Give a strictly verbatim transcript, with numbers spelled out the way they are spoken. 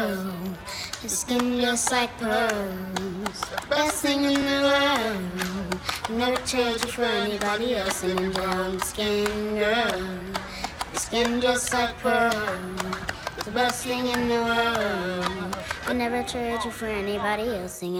girl. Your skin just like pearls. Best thing in the world. Never trade you for anybody else. And brown skin girl. Your skin just like pearls. The best thing in the world. I never trade you for anybody else. Singing